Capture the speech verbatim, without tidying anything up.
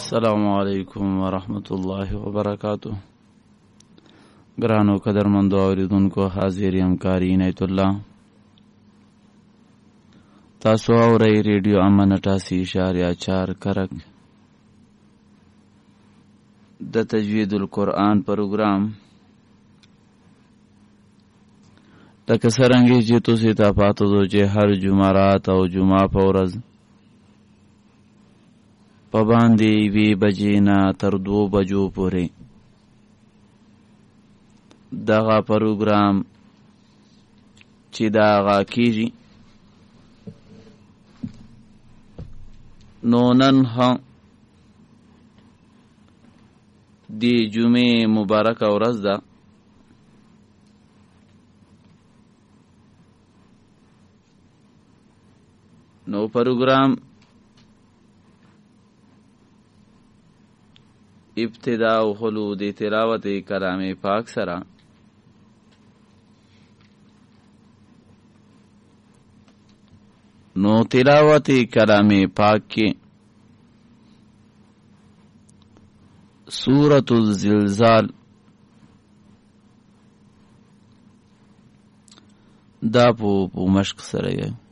السلام علیکم ورحمت الله وبرکاتہ. گرانو قدرمندو اوریدونکو، حاضر یم کاری عنایت الله. تاسو اورئ ریډیو امن اٹھاسی اشاریه چار کرک د تجوید القرآن پروګرام. لکه څرنګه چې تاسو ته پاتې ده چې هر جمعرات او جمعه په ورځ په باندې وی بجې نه تر دو بجو پورې دغه پروګرام چې دغه کیږي، نو نن هم دی جمعې مبارکه ورځ ده. نو پروګرام ابتدا او خلود تلاوت کلام پاک سره نو تلاوت کلام پاک کې سورۃ الزلزال دا په مشق سره یې